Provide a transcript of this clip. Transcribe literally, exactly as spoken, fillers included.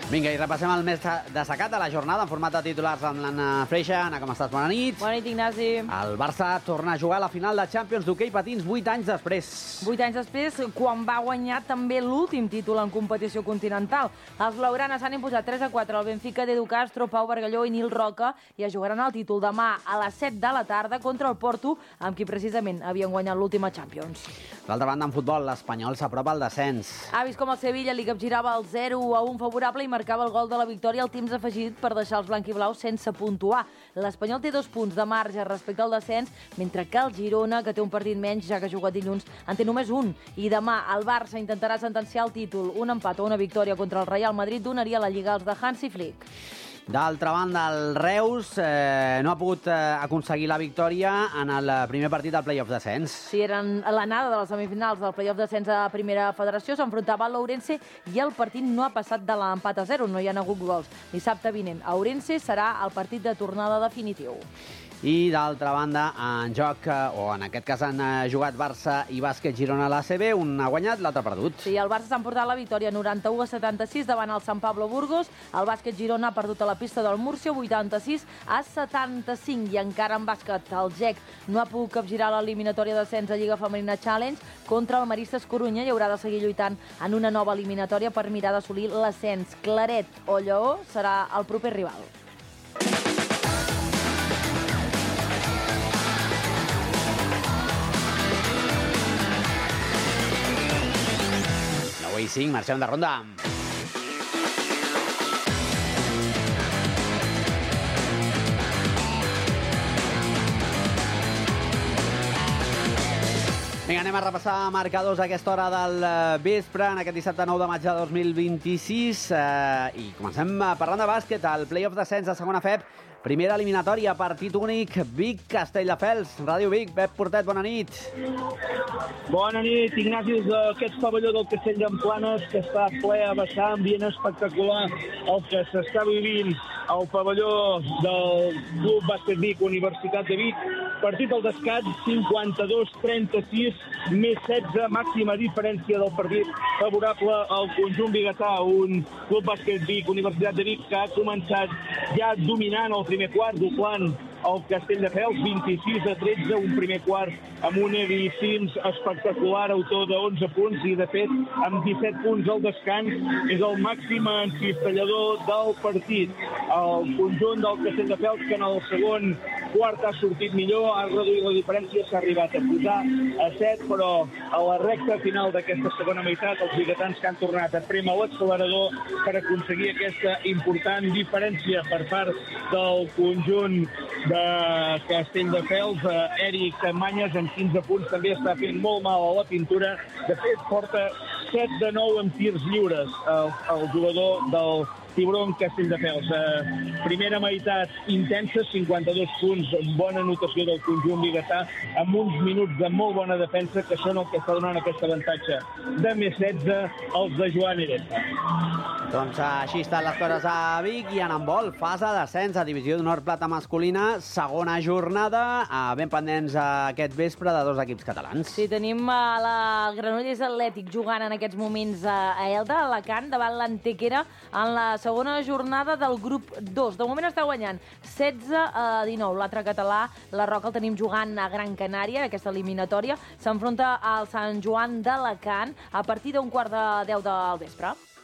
Vinga, i repassem el més destacat de la jornada en format de titulars amb l'Anna Freixa. Anna, com estàs? Bona nit. Bona nit, Ignasi. El Barça torna a jugar a la final de Champions d'hoquei patins vuit anys després. Vuit anys després, quan va guanyar també l'últim títol en competició continental. Els blaugranes han imposat tres a quatre al Benfica d'Edu Castro, Pau Bargalló i Nil Roca i es jugaran el títol demà a les set de la tarda contra el Porto, amb qui precisament havien guanyat l'última Champions. D'altra banda, en futbol, l'Espanyol s'apropa al descens. Ha vist com el Sevilla li capgirava el zero a un favorable i marcava el gol de la victòria al temps afegit per deixar els blanquiblaus sense puntuar. L'Espanyol té dos punts de marge respecte al descens, mentre que el Girona, que té un partit menys, ja que ha jugat dilluns, en té només un. I demà el Barça intentarà sentenciar el títol. Un empat o una victòria contra el Real Madrid donaria la Lliga als de Hansi Flick. D'altra banda, el Reus eh, no ha pogut eh, aconseguir la victòria en el primer partit del play-off descens. Si eren a l'anada de les semifinals del play-off descens a primera federació, s'enfrontava a l'Ourense i el partit no ha passat de l'empat a zero, no hi ha hagut gols. Dissabte vinent a Ourense serà el partit de tornada definitiu. I d'altra banda, en joc, o en aquest cas han jugat Barça i Bàsquet Girona a l'A C B, un ha guanyat, l'altre ha perdut. Sí, el Barça s'ha emportat la victòria noranta-u a setanta-sis davant el Sant Pablo Burgos. El Bàsquet Girona ha perdut a la pista del Múrcia vuitanta-sis a setanta-cinc i encara en bàsquet el G E C no ha pogut capgirar l'eliminatòria d'ascens a Lliga Femenina Challenge contra el Maristes Corunya i haurà de seguir lluitant en una nova eliminatòria per mirar d'assolir l'ascens. Claret o Lleó serà el proper rival. nou i cinc, marxem de ronda. Vinga, anem a repassar marcadors a aquesta hora del vespre, en aquest dissabte nou de maig de dos mil vint-i-sis. Eh, I comencem parlant de bàsquet, el play-off descens de segona F E B. Primera eliminatòria, partit únic, Vic, Castelldefels. Ràdio Vic, Pep Portet, bona nit. Bona nit, Ignasi, des d'aquest pavelló del Castell d'Emplanes, que està ple a vessar, ambient espectacular, el que s'està vivint al pavelló del Club Bàsquet Vic, Universitat de Vic. Partit al descans, cinquanta-dos a trenta-sis, més setze, màxima diferència del partit favorable al conjunt biguetà. Un Club Bàsquet Vic, Universitat de Vic, que ha començat ja dominant el primer quart, doblant el Castelldefels, vint-i-sis a tretze, un primer quart amb un Evi Sims espectacular, autor d'onze punts, i de fet amb disset punts al descans és el màxim encistellador del partit. El conjunt del Castelldefels, que en el segon quart ha sortit millor, ha reduït la diferència, s'ha arribat a posar a set, però a la recta final d'aquesta segona meitat els biguetans que han tornat a prémer l'accelerador per aconseguir aquesta important diferència per part del conjunt de Castelldefels. Eric Manyes amb quinze punts també està fent molt mal a la pintura. De fet, porta set de nou amb tirs lliures el, el jugador del Tiburon Castelldefels. Eh, primera meitat intensa, cinquanta-dos punts, bona anotació del conjunt biguetà, amb uns minuts de molt bona defensa, que són el que està donant aquest avantatge de més setze als de Joan Hereta. Doncs així estan les coses a Vic i en handbol, fase d'ascens a Divisió d'Honor Plata masculina, segona jornada, eh, ben pendents aquest vespre de dos equips catalans. Sí, tenim a la Granollers Atlètic jugant en aquests moments a Elda, a Alacant, davant l'Antequera, en la segona jornada del grup dos. De moment està guanyant setze a dinou. L'altre català, la Roca, el tenim jugant a Gran Canària, aquesta eliminatòria. S'enfronta al Sant Joan d'Alacant a partir d'un quart de deu del vespre.